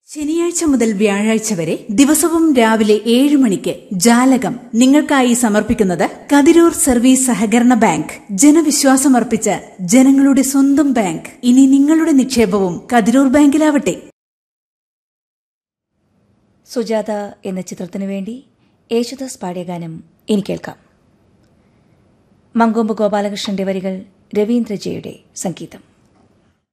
ശനിയാഴ്ച മുതൽ വ്യാഴാഴ്ച വരെ ദിവസവും രാവിലെ 7 മണിക്ക് ജാലകം നിങ്ങൾക്കായി സമർപ്പിക്കുന്നത് കതിരൂർ സർവീസ് സഹകരണ ബാങ്ക്. ജനവിശ്വാസമർപ്പിച്ച ജനങ്ങളുടെ സ്വന്തം ബാങ്ക്. ഇനി നിങ്ങളുടെ നിക്ഷേപവും കതിരൂർ ബാങ്കിലാവട്ടെ. സുജാത എന്ന ചിത്രത്തിനു വേണ്ടി യേശുദാസ് പാടിയ ഗാനം ഇനി കേൾക്കാം. മങ്കൊമ്പ് ഗോപാലകൃഷ്ണന്റെ വരികൾ, രവീന്ദ്രജയുടെ സംഗീതം.